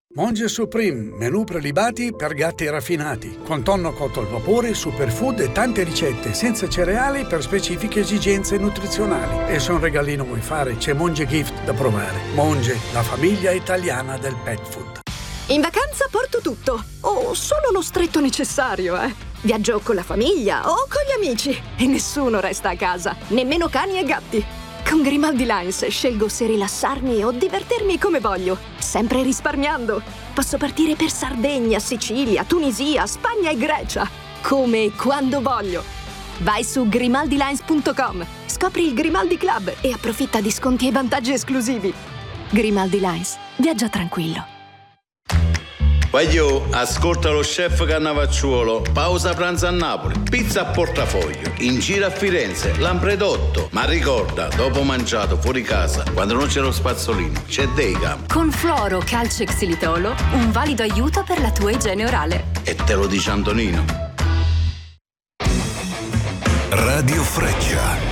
Monge Supreme, menù prelibati per gatti raffinati, con tonno cotto al vapore, superfood e tante ricette senza cereali per specifiche esigenze nutrizionali. E se un regalino vuoi fare, c'è Monge Gift da provare. Monge, la famiglia italiana del pet food. In vacanza porto tutto, o solo lo stretto necessario, Viaggio con la famiglia o con gli amici e nessuno resta a casa, nemmeno cani e gatti. Con Grimaldi Lines scelgo se rilassarmi o divertirmi come voglio, sempre risparmiando. Posso partire per Sardegna, Sicilia, Tunisia, Spagna e Grecia, come e quando voglio. Vai su grimaldilines.com, scopri il Grimaldi Club e approfitta di sconti e vantaggi esclusivi. Grimaldi Lines, viaggia tranquillo. Voglio, ascolta lo chef Cannavacciuolo, pausa pranzo a Napoli, pizza a portafoglio, in giro a Firenze, Lampredotto. Ma ricorda, dopo mangiato fuori casa, quando non c'è lo spazzolino, c'è Deicam. Con Fluoro Calcio e Xilitolo, un valido aiuto per la tua igiene orale. E te lo dice Antonino. Radio Freccia.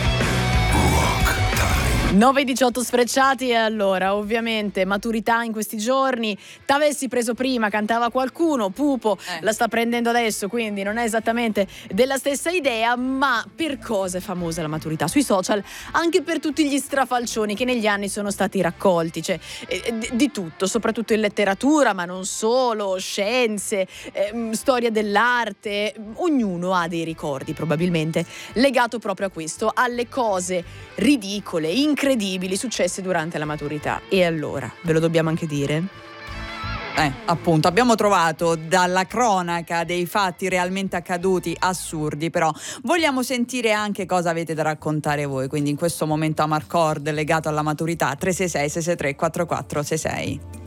9:18 sfrecciati. E allora, ovviamente, maturità in questi giorni. T'avessi preso prima, cantava qualcuno, Pupo la sta prendendo adesso, quindi non è esattamente della stessa idea. Ma per cosa è famosa la maturità? Sui social, anche per tutti gli strafalcioni che negli anni sono stati raccolti, cioè di tutto, soprattutto in letteratura, ma non solo, scienze, storia dell'arte. Ognuno ha dei ricordi, probabilmente, legato proprio a questo, alle cose ridicole, incredibili successe durante la maturità. E allora, ve lo dobbiamo anche dire? Appunto, abbiamo trovato dalla cronaca dei fatti realmente accaduti, assurdi, però vogliamo sentire anche cosa avete da raccontare voi, quindi in questo momento Amarcord legato alla maturità. 366 663 4466.